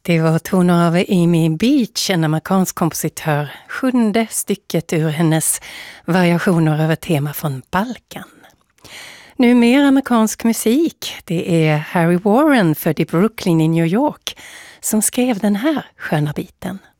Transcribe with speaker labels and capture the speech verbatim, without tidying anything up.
Speaker 1: Det var toner av Amy Beach, en amerikansk kompositör. Sjunde stycket ur hennes variationer över tema från Balkan. Nu mer amerikansk musik. Det är Harry Warren, född i Brooklyn i New York, som skrev den här sköna biten.